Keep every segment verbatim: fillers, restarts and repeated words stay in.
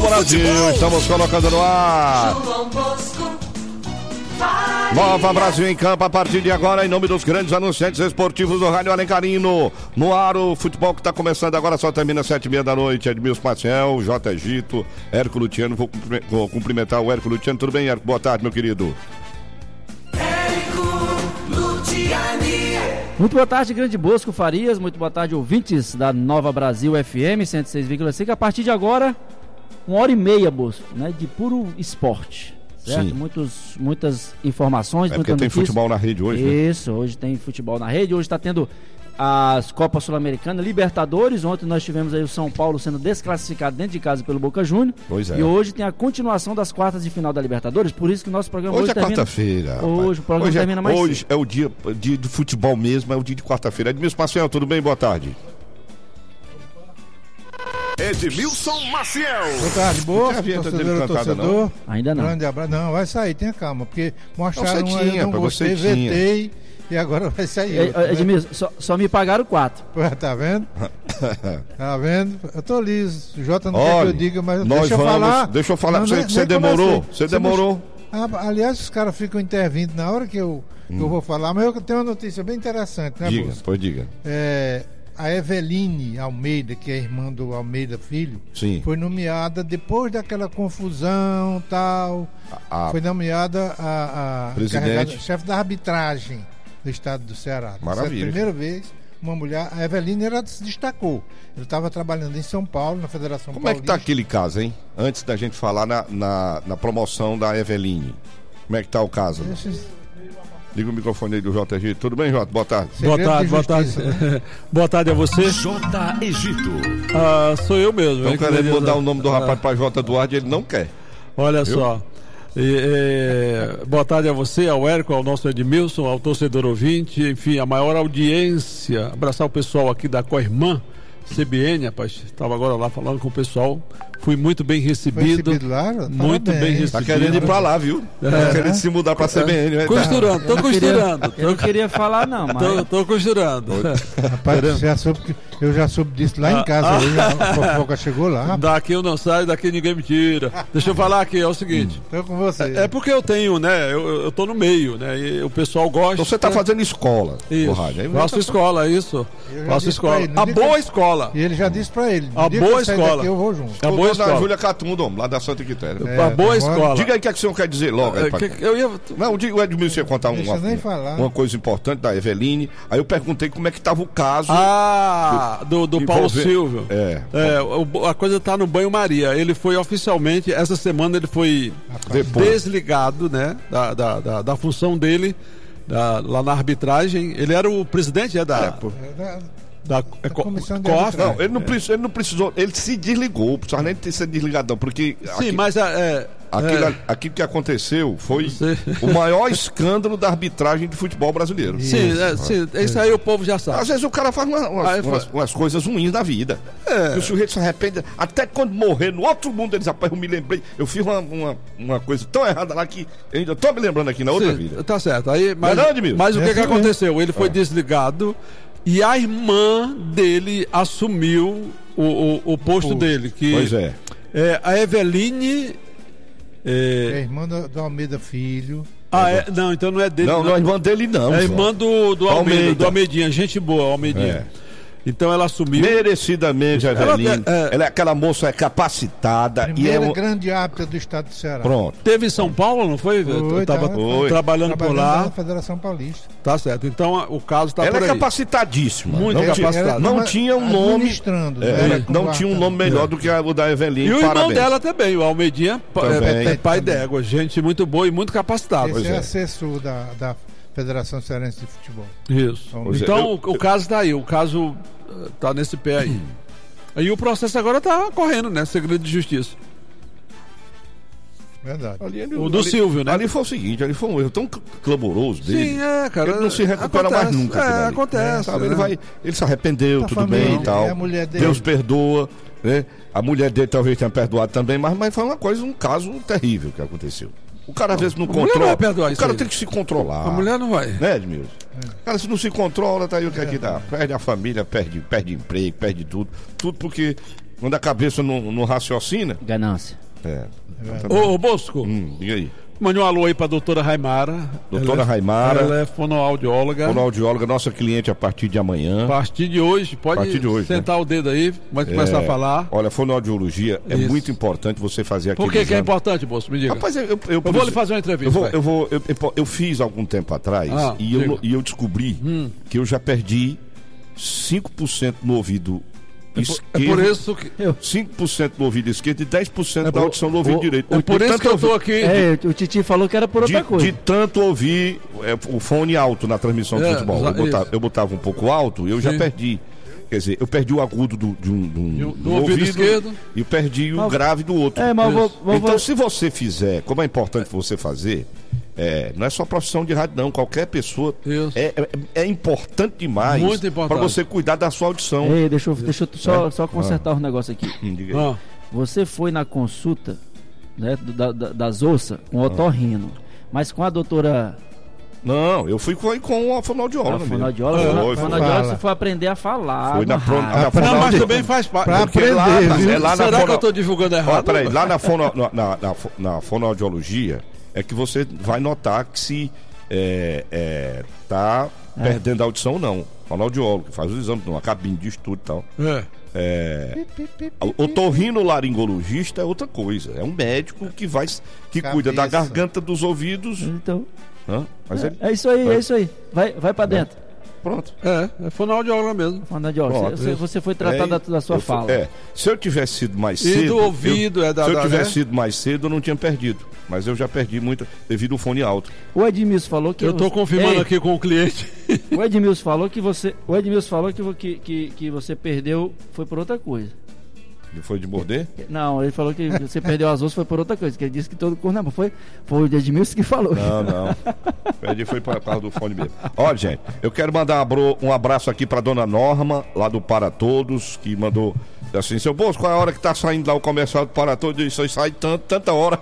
Brasil, futebol. Estamos colocando no ar. Nova Brasil em campo a partir de agora, em nome dos grandes anunciantes esportivos do Rádio Alencarino. No ar, o futebol que está começando agora, só termina às sete e meia da noite. Edmilson Maciel, J. Egito, Hércules Luciano. Vou, vou cumprimentar o Hércules Luciano. Tudo bem, Hércules? Boa tarde, meu querido. Muito boa tarde, Grande Bosco Farias. Muito boa tarde, ouvintes da Nova Brasil F M cento e seis vírgula cinco. A partir de agora, uma hora e meia, Bosco, né, de puro esporte. Certo? Muitos, muitas informações. É porque tem notícia. Futebol na rede hoje, né? Isso, hoje tem futebol na rede. Hoje está tendo as Copas Sul-Americanas, Libertadores. Ontem nós tivemos aí o São Paulo sendo desclassificado dentro de casa pelo Boca Juniors. Pois é. E hoje tem a continuação das quartas de final da Libertadores. Por isso que nosso programa hoje, hoje é termina... quarta-feira. Hoje o programa hoje termina é, mais Hoje cedo. é o dia, dia de futebol mesmo, é o dia de quarta-feira. Edmilson Maciel, tudo bem? Boa tarde. Edmilson Maciel. Boa tarde, boa. Torcedor, torcedor. Ainda não. Grande abraço. Não, vai sair, tenha calma, porque mostraram não, uma, eu não pra gostei, você tinha. vetei e agora vai sair. Ed, outra, Edmilson, né? só, só me pagaram quatro. Pô, tá vendo? Tá vendo? Eu tô liso. O Jota não Olha, quer que eu diga, mas nós deixa eu vamos, falar. Deixa eu falar, não, você, nem, você nem demorou, comecei. você demorou. Ah, aliás, os caras ficam intervindo na hora que eu, hum. que eu vou falar, mas eu tenho uma notícia bem interessante, né, Diga, Bolsa? pois diga. É... A Eveline Almeida, que é irmã do Almeida Filho, Sim. foi nomeada, depois daquela confusão tal, a, a foi nomeada a, a chefe da arbitragem do estado do Ceará. Maravilha. Essa é a primeira vez uma mulher, a Eveline, ela se destacou. Ele estava trabalhando em São Paulo, na Federação Como Paulista. é que está aquele caso, hein? Antes da gente falar na, na, na promoção da Eveline. Como é que está o caso? Esses... Liga o microfone aí do J. Egito. Tudo bem, Jota? Boa tarde. Boa tarde, boa tarde. Né? Boa tarde a você. J. Egito. Ah, sou eu mesmo. Estão querendo mudar o nome do rapaz para J. Duarte e ele não quer. Olha Viu? só. E, e, boa tarde a você, ao Hércules, ao nosso Edmilson, ao torcedor ouvinte, enfim, a maior audiência. Abraçar o pessoal aqui da Coirmã C B N, rapaz. Estava agora lá falando com o pessoal. Fui muito bem recebido. recebido lá? Muito Parabéns. bem recebido. Tá querendo ir pra lá, viu? É. Tá querendo se mudar pra C B N. Né? Costurando, tô costurando. Eu não queria falar, não, mas. Tô, tô costurando. Rapaz, você já soube que eu já soube disso lá em casa. Ah, Hoje a fofoca chegou lá. Daqui eu não saio, daqui ninguém me tira. Deixa eu falar aqui, é o seguinte. Tô com você. É, é porque eu tenho, né? Eu, eu tô no meio, né? E o pessoal gosta. Então você tá fazendo escola. Isso. Rádio. Faço tá... escola, isso. Faço escola. Ele, a boa que... escola. E ele já disse pra ele. A boa escola. Daqui, eu vou junto. A boa escola. Júlia Catundo, lá da Santa Quitéria. É, a boa escola. Diga aí o que, é que o senhor quer dizer logo. Aí, É, pra... que, eu ia... Não, o Edmilson ia contar Deixa uma, nem falar. uma coisa importante da Eveline. Aí eu perguntei como é que estava o caso. Ah, do, do Paulo envolver... Silvio. É. é o, a coisa tá no banho-maria. Ele foi oficialmente, essa semana ele foi Depois. desligado, né? Da, da, da, da função dele da, lá na arbitragem. Ele era o presidente é, da... É, pô. É da... Da, da comissão de COF. Não, ele não, precisou, ele não precisou, ele se desligou, precisava nem ter sido desligado, não, porque. Sim, aqui, mas é, aquilo, é, aquilo que aconteceu foi Você... o maior escândalo da arbitragem de futebol brasileiro. Sim, é, sim, isso aí o povo já sabe. Às vezes o cara faz uma, umas, Aí, umas, umas coisas ruins da vida. É. E o sujeito se arrepende. Até quando morrer no outro mundo, ele diz, rapaz, eu me lembrei. Eu fiz uma, uma, uma coisa tão errada lá que eu ainda tô me lembrando aqui na outra Sim, vida. tá certo. Aí, mas, Não é não, Edmilson? mas o que, É que assim aconteceu? Ele foi Ah. desligado e a irmã dele assumiu o, o, o posto Posto. dele. Que, Pois é. é, a Eveline. É É, irmã do, do Almeida Filho. ah, é, não, então não é dele. Não, não é irmã dele, não. É João. irmã do, do Almeida, Almeida. do Almeidinha, gente boa, Almeidinha. É. Então ela assumiu. Merecidamente, a Ela- Eveline. é- Ela é aquela moça é capacitada Primeira e é. um- grande árbitra do estado do Ceará. Pronto. Teve em São Paulo, não foi? Foi, Eu tava tá, foi. trabalhando, por lá. na Federação Paulista. Tá certo. Então a- o caso tá Ela por é aí. capacitadíssima. Muito não tinha, capacitada. não Ela- tinha um nome. administrando, É, né? Ela não com tinha um guarda- nome melhor do que o da Eveline. E o irmão Parabéns. dela também, o Almeidinha, pa- Também. é, é pai Também. d'égua, gente muito boa e muito capacitada. Pois Esse é, é. assessor da, da Federação Cearense de Futebol. Isso. Pois é. Então Eu- o, o caso tá aí, o caso uh, tá nesse pé aí. Aí o processo agora tá correndo, né? Segredo de justiça. Verdade. Ali, ali, O do ali- Silvio, né? Ali foi o seguinte, ali foi um erro tão cl- clamoroso dele. Sim, é, cara. Ele não se recupera acontece, mais nunca. É, aquilo ali. acontece. Sabe, né? ele, vai, ele se arrependeu, Da tudo família, bem e tal. é a mulher dele. Deus perdoa, né? A mulher dele talvez tenha perdoado também, mas, mas foi uma coisa, um caso terrível que aconteceu. O cara às vezes não mulher não controla. vai perdoar O isso cara aí. tem que se controlar. A mulher não vai. Né, Edmilson? O cara, se não se controla, tá aí o que é que dá? Perde a família, perde, perde emprego, perde tudo. Tudo porque Quando a cabeça não, não raciocina. Ganância. É. Ô, ô Bosco. Hum, diga aí. Mande um alô aí pra doutora Raimara. Doutora ela, Raimara. Ela é fonoaudióloga. Fonoaudióloga, nossa cliente a partir de amanhã. A partir de hoje, pode partir de hoje, sentar né? o dedo aí, vai começar é, a falar. Olha, fonoaudiologia é Isso. muito importante você fazer aqui. Por que, que é importante, Bosco? Me diga. Rapaz, eu, eu, eu, eu vou lhe fazer uma entrevista. Eu, vou, eu, vou, eu, eu, eu fiz algum tempo atrás ah, e, eu, e eu descobri hum. que eu já perdi cinco por cento no ouvido esquerdo. É por isso que. cinco por cento no ouvido esquerdo e dez por cento é da audição no ouvido o, direito. É por isso que eu tô aqui. É, o Titi falou que era por outra de, coisa. De tanto ouvir é, o fone alto na transmissão é, de futebol. Eu botava, eu botava um pouco alto e eu já Sim. perdi. Quer dizer, eu perdi o agudo do, de um, de um, do, do ouvido, ouvido esquerdo e perdi mas, o grave do outro. É, mas vou, vou, então, vou... se você fizer, como é importante você fazer, é, não é só profissão de rádio, não. Qualquer pessoa é, é, é importante demais para você cuidar da sua audição. Ei, deixa eu, deixa eu só, é? só consertar ah. um negócio aqui. Diga aí. Ah. Você foi na consulta, né, da, da, das ossas com o otorrino, ah. mas com a doutora. Não, eu fui com, com a fonoaudióloga. A fonoaudióloga, é, foi, fonoaudióloga você foi aprender a falar. Foi na, pro, na Não, mas também faz parte. Pra aprender, lá, viu? É lá Será na fono... que eu estou divulgando errado? Ó, peraí, lá na, fono... na, na, na, na fonoaudiologia é que você vai notar que se é, é, tá é. perdendo a audição ou não. Fonoaudiólogo, que faz os exames numa cabine de estudo e tal. É. É, o otorrinolaringologista é outra coisa. É um médico que vai que Cabeça. cuida da garganta, dos ouvidos. Então. Hã? Mas é, ele... é isso aí, é, é isso aí. Vai, vai pra dentro. Pronto. É, é fonoaudióloga mesmo. Fonoaudióloga. Você, você foi tratar é, da, da sua fala. Fui, é. Se eu tivesse sido mais cedo. E do ouvido, eu, é da Se eu da, tivesse né? sido mais cedo, eu não tinha perdido. Mas eu já perdi muito devido ao fone alto. O Edmilson falou que. Eu tô você... confirmando Ei, aqui com o cliente. O Edmilson falou que você. O Edmilson falou que, que, que, que você perdeu. Foi por outra coisa. Ele foi de morder? Não, ele falou que você perdeu as ossas foi por outra coisa. Que ele disse que todo corno. Não, foi, foi o Edmilson que falou. Não, não. Perdi foi por causa do fone mesmo. Olha, gente, eu quero mandar um abraço aqui pra dona Norma, lá do Para Todos, que mandou assim: seu Bosco, qual é a hora que tá saindo lá o comercial do Para Todos? Isso aí sai tanto, tanta hora.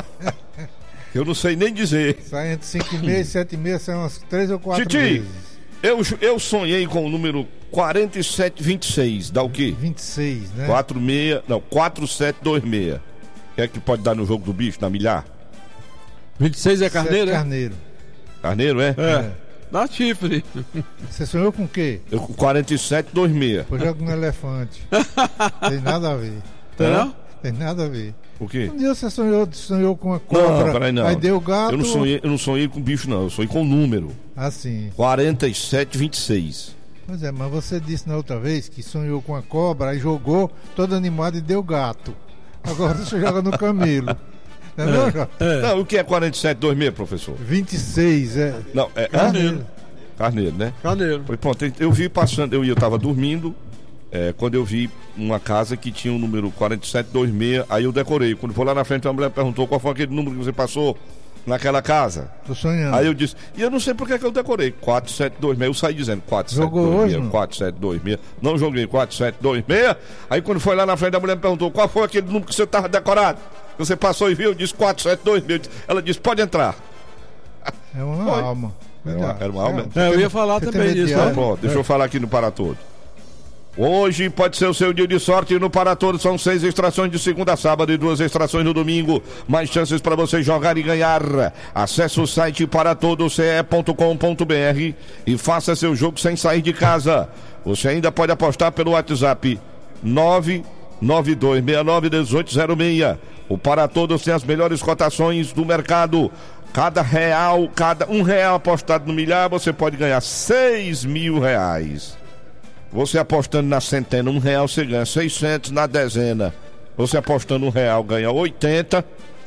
Eu não sei nem dizer. Sai entre cinco e meia e sete e meia, são umas três ou quatro Titi, vezes. Eu, eu sonhei com o número quarenta e sete vinte e seis, dá o quê? vinte e seis, né? quatro seis, não, quatro sete dois seis. O que é que pode dar no jogo do bicho, na milhar? vinte e seis é carneiro, é? Carneiro. Carneiro, é? É. é. Dá chifre. Você sonhou com o quê? Eu com quarenta e sete dois seis. Eu jogo no elefante. Tem nada a ver. Tem não? Tem nada a ver. O quê? Um dia você sonhou, sonhou com a cobra, não, peraí, não. Aí deu gato. Eu não sonhei, eu não sonhei com bicho, não. Eu sonhei com o número. Assim. quarenta e sete vinte e seis. Pois é, mas você disse na outra vez que sonhou com a cobra, aí jogou todo animado e deu gato. Agora você joga no camelo. Não é, não, é, é. Não, o que é quarenta e sete dois seis, professor? vinte e seis, é. Não, é carneiro. Carneiro, né? Carneiro. Foi, pronto, eu vi passando, eu, eu tava dormindo, é, quando eu vi uma casa que tinha o número quarenta e sete dois seis, aí eu decorei. Quando foi lá na frente, a mulher perguntou qual foi aquele número que você passou naquela casa. Tô sonhando. Aí eu disse, e eu não sei porque que eu decorei. quatro sete dois seis, eu saí dizendo quatro sete dois seis, quatro sete dois seis. Não joguei quatro sete dois seis. Aí quando foi lá na frente, a mulher me perguntou qual foi aquele número que você tava decorado. Você passou e viu, eu disse quatro sete dois seis. Ela disse, pode entrar. É uma foi. alma. Era uma, era uma alma. É, eu ia falar você também disso. Então, pronto, deixa é. eu falar aqui no Para Todos. Hoje pode ser o seu dia de sorte no Para Todos. São seis extrações de segunda a sábado e duas extrações no domingo. Mais chances para você jogar e ganhar. Acesse o site para todos c e ponto com ponto b r e faça seu jogo sem sair de casa. Você ainda pode apostar pelo WhatsApp nove nove dois seis nove um oito zero seis. O Para Todos tem as melhores cotações do mercado. Cada real, cada um real apostado no milhar, você pode ganhar seis mil reais. Você apostando na centena, um real, você ganha seiscentos. Na dezena, você apostando um real, ganha oitenta.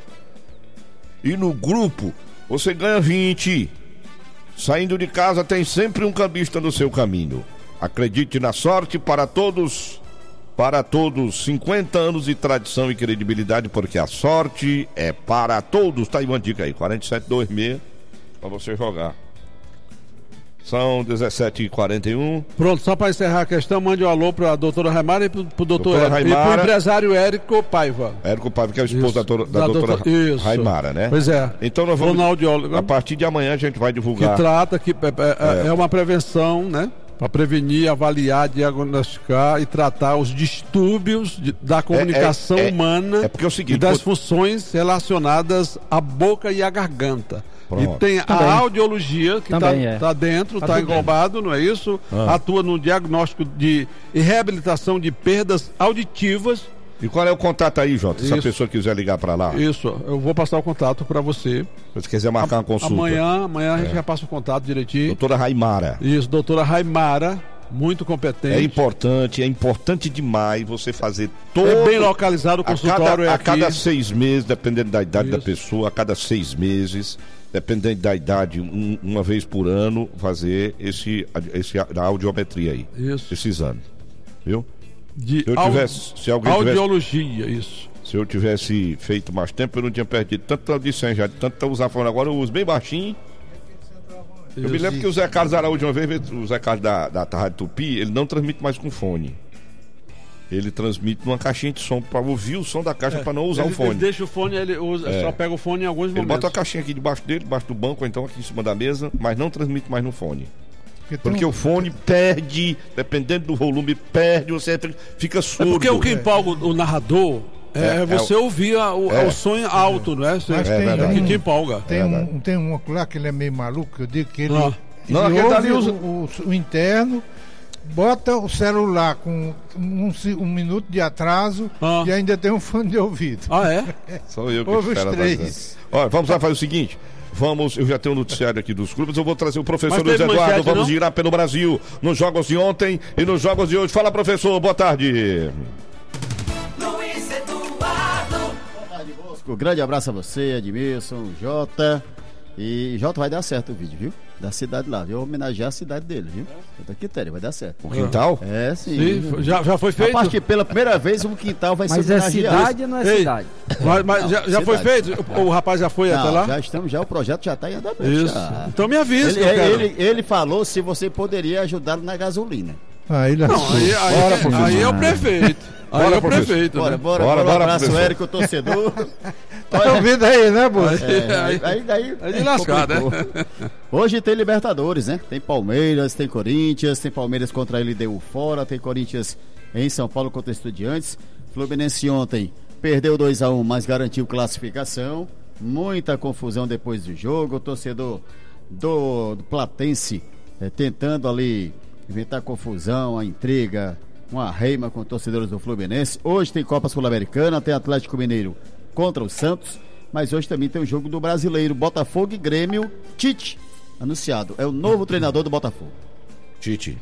E no grupo, você ganha vinte. Saindo de casa, tem sempre um cambista no seu caminho. Acredite na sorte. Para todos, para todos, cinquenta anos de tradição e credibilidade, porque a sorte é para todos. Tá aí uma dica aí, quarenta e sete dois seis, para você jogar. São dezessete e quarenta e um. Pronto, só para encerrar a questão, mande um alô para a doutora Raimara e para o doutor Érico. Raimara, e para o empresário Érico Paiva. Érico Paiva, que é o esposo da, doutora, da, da doutora, doutora Raimara, né? Pois é. Então nós vamos, a partir de amanhã a gente vai divulgar. Que trata, que é, é, é. é uma prevenção, né? para prevenir, avaliar, diagnosticar e tratar os distúrbios de, da comunicação é, é, humana é porque é o seguinte, e das pô... funções relacionadas à boca e à garganta. Pronto. E tem Também. a audiologia, que está é. tá dentro, está englobado, não é isso? Ah. Atua no diagnóstico de e reabilitação de perdas auditivas. E qual é o contato aí, Jota? Se a pessoa quiser ligar para lá. Isso, eu vou passar o contato para você. Se quiser marcar uma consulta. Amanhã, amanhã é. a gente já passa o contato direitinho. Doutora Raimara. Isso, doutora Raimara, muito competente. É importante, é importante demais você fazer todo... É bem localizado o consultório. A cada, é a aqui. cada seis meses, dependendo da idade Isso. da pessoa, a cada seis meses, dependendo da idade, um, uma vez por ano, fazer esse, esse, a audiometria aí. Isso. Esse exame. Viu? De se eu tivesse, se alguém audiologia, tivesse, isso. Se eu tivesse feito mais tempo, eu não tinha perdido tanto audição já, tanto usar fone. Agora eu uso bem baixinho. Eu me lembro que o Zé Carlos Araújo, uma vez, o Zé Carlos da, da, da Rádio Tupi, ele não transmite mais com fone. Ele transmite numa caixinha de som para ouvir o som da caixa, é, para não usar ele, o fone. Ele deixa o fone, ele usa, é. só pega o fone em alguns momentos. Ele bota a caixinha aqui debaixo dele, debaixo do banco, ou então aqui em cima da mesa, mas não transmite mais no fone. Porque, porque um... o fone perde, dependendo do volume, perde, você fica surdo. É porque o que empolga o, o narrador é, é você é o... ouvir a, o, é. o som alto, não é? Você, Mas é tem um, que te empolga. Tem, é um, tem um lá que ele é meio maluco, eu digo que ele, ah. ele não, ouve ali usa... o, o, o interno, bota o celular com um, um minuto de atraso ah. e ainda tem um fone de ouvido. Ah, é? Sou eu que ouve espero os três. Olha, vamos lá fazer o seguinte. Vamos, eu já tenho um noticiário aqui dos clubes, eu vou trazer o professor Luiz Eduardo, manchete, vamos não? girar pelo Brasil nos jogos de ontem e nos jogos de hoje. Fala, professor, boa tarde. Luiz Eduardo. Boa tarde, Bosco. Grande abraço a você, Edmilson, Jota. E Jota, vai dar certo o vídeo, viu? Da cidade lá, viu? Homenagear a cidade dele, viu? Santa Quitéria, vai dar certo. O quintal? É, sim. sim já, já foi feito? Acho que pela primeira vez um quintal vai mas ser homenageado. Mas é cidade ou não é Ei, cidade? Mas, mas não, já, já foi feito? O, o rapaz já foi não, até lá? Já estamos, já o projeto já está em andamento. Isso. Já. Então me avisa. Ele, ele, ele falou se você poderia ajudá-lo na gasolina. Ah, ele não, aí, aí, bora, aí é o prefeito. Aí bora, é o prefeito. Bora, né? bora, bora, bora. bora, Um abraço, professor. Érico, torcedor. Tá ouvindo aí, né, Bolsa? É, aí, aí, aí, aí de lascar, né? Hoje tem Libertadores, né? Tem Palmeiras, tem Corinthians, tem Palmeiras contra a L D U fora, tem Corinthians em São Paulo contra Estudiantes. Fluminense ontem perdeu dois a um, mas garantiu classificação. Muita confusão depois do jogo. O torcedor do, do Platense é, tentando ali inventar confusão, a intriga, uma reima com torcedores do Fluminense. Hoje tem Copa Sul-Americana, tem Atlético Mineiro contra o Santos, mas hoje também tem o jogo do Brasileiro, Botafogo e Grêmio. Tite, anunciado, é o novo treinador do Botafogo. Tite.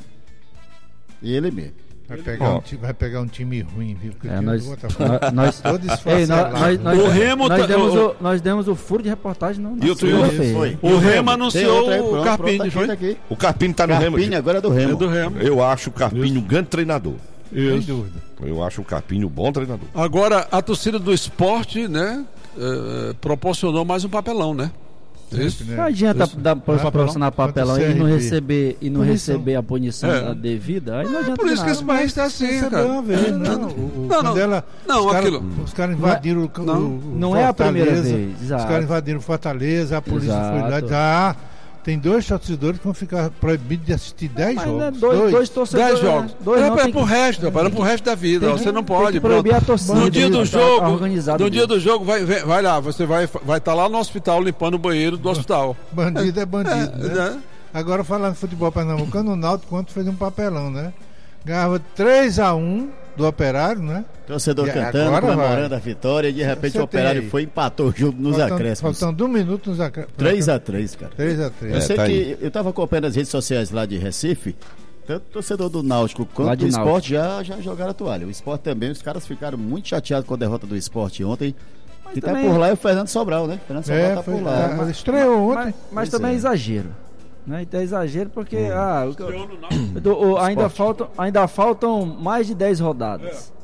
E ele mesmo. Vai pegar, um, vai pegar um time ruim, viu? É, nós, nós, Ei, nós, nós, nós, o Remo nós, tá, demos o, o, nós demos o furo de reportagem no, e o, foi. o Remo anunciou aí, pronto, o Carpini, pronto, tá foi? O Carpini tá no Carpini Remo. agora é do Remo. É do Remo. Eu acho o Carpini um grande treinador. Isso. Sem dúvida. Eu acho o Carpini um bom treinador. Agora, a torcida do esporte, né, é, proporcionou mais um papelão, né? Isso. Não adianta dar, proporcionar papelão e não receber, e não receber a punição é. devida. Aí não adianta. Por isso nada. que esse país está assim, cara. Uma vez, não, não, o, não, não, ela, não, os aquilo. Cara, os caras invadiram não, o, não, o não é a primeira vez. Os caras invadiram Fortaleza, a polícia Exato. foi lá e disse, ah, tem dois torcedores que vão ficar proibidos de assistir dez jogos. É dois, dois. dois torcedores. Dez jogos. Dois é, não, é pro que... resto, é pro resto da vida. Tem, você não pode. Tem que proibir a torcida. No dia do jogo, no dia do do jogo, vai, vai, vai lá, você vai estar vai tá lá no hospital limpando o banheiro do hospital. Bandido é bandido, é, né? né? Agora falando de futebol pernambucano, o Náutico quanto fez um papelão, né? Ganhava três a um do Operário, né? Torcedor e cantando, comemorando a vitória, e de repente Você o Operário aí. foi e empatou o jogo nos faltando, acréscimos. Faltando um minuto nos acréscimos. três a três, cara. três a três. Eu É, sei tá que aí. eu estava acompanhando as redes sociais lá de Recife, tanto o torcedor do Náutico quanto do Sport já, já jogaram a toalha. O Sport também, os caras ficaram muito chateados com a derrota do Sport ontem. Mas que também... tá por lá é o Fernando Sobral, né? Fernando Sobral É, tá foi, por lá. é, mas estreou ontem. Mas, mas também é. é exagero. Né? Então é exagero porque Hum. ah, o, o, o, ainda, faltam, ainda faltam mais de dez rodadas.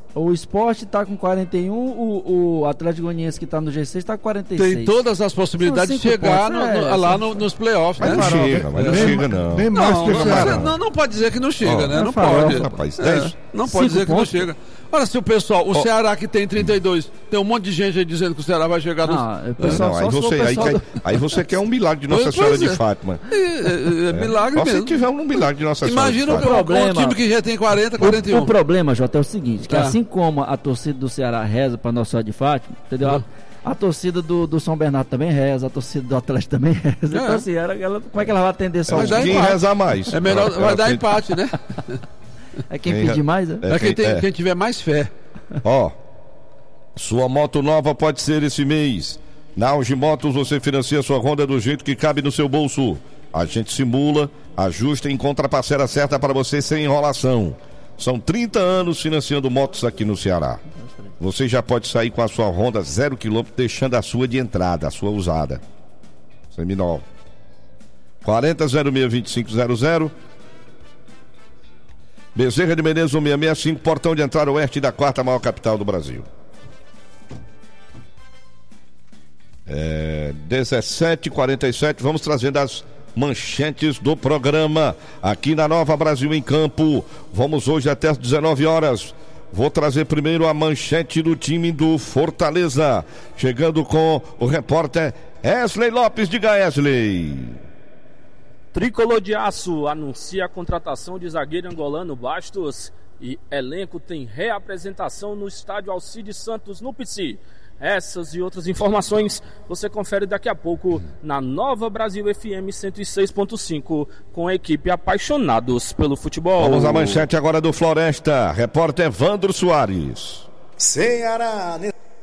O Sport está com quarenta e um, o, o Atlético Goianiense que está no G seis está com quarenta e seis. Tem todas as possibilidades de chegar no, no, é, lá no, nos playoffs, né? Não chega, mas não é. chega não. Bem mais não, que não, não, não pode dizer que não chega, oh, né? Não pode. Rapaz, é, não pode dizer que pontos. Não chega. Olha, se o pessoal, o oh. Ceará que tem trinta e dois, tem um monte de gente aí dizendo que o Ceará vai chegar no... Não, pessoal, não, aí, você, aí, do... aí você quer um milagre de Nossa pois, Senhora pois é. de Fátima. É, é, é milagre é. mesmo. Se tiver um milagre de Nossa Senhora Imagina de Fátima. Imagina um time que já tem quarenta, quarenta e um. O, o problema, Jota, é o seguinte, que ah. assim como a torcida do Ceará reza para Nossa Senhora de Fátima, entendeu? Ah. A torcida do, do São Bernardo também reza, a torcida do Atlético também reza. É. Então assim, ela, ela, como é que ela vai atender só é, um? Quem rezar mais. É melhor, ela, vai ela dar tem... empate, né? É quem, quem pedir mais, né? É, é, quem, tem, é quem tiver mais fé. Ó, oh, sua moto nova pode ser esse mês. Na Auge Motos você financia sua Honda do jeito que cabe no seu bolso. A gente simula, ajusta e encontra a parceira certa para você sem enrolação. São trinta anos financiando motos aqui no Ceará. Você já pode sair com a sua Honda zero quilômetro, deixando a sua de entrada, a sua usada. Seminol. quarenta zero seis vinte e cinco zero zero. Bezerra de Menezes cento e sessenta e cinco, portão de entrada oeste da quarta maior capital do Brasil. É, dezessete e quarenta e sete, vamos trazendo as manchetes do programa aqui na Nova Brasil em Campo. Vamos hoje até às dezenove horas. Vou trazer primeiro a manchete do time do Fortaleza, chegando com o repórter Wesley Lopes. Diga, Wesley. Tricolor de Aço anuncia a contratação de zagueiro angolano Bastos e elenco tem reapresentação no estádio Alcides Santos no P C. Essas e outras informações você confere daqui a pouco na Nova Brasil F M cento e seis ponto cinco com a equipe Apaixonados pelo Futebol. Vamos à manchete agora do Floresta. Repórter Evandro Soares. Ceará.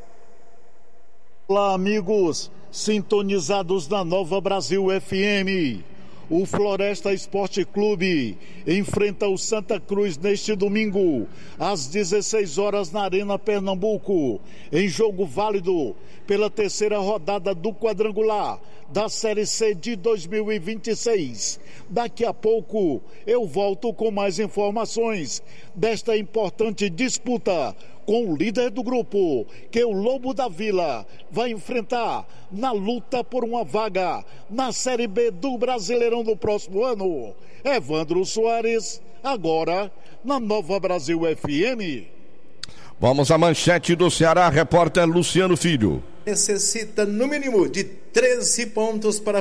Olá, amigos sintonizados na Nova Brasil F M. O Floresta Esporte Clube enfrenta o Santa Cruz neste domingo, às dezesseis horas na Arena Pernambuco, em jogo válido pela terceira rodada do quadrangular da Série C de dois mil e vinte e seis. Daqui a pouco eu volto com mais informações desta importante disputa com o líder do grupo, que o Lobo da Vila vai enfrentar na luta por uma vaga na Série B do Brasileirão do próximo ano. Evandro Soares, agora na Nova Brasil F M. Vamos à manchete do Ceará, repórter Luciano Filho. Necessita no mínimo de treze pontos para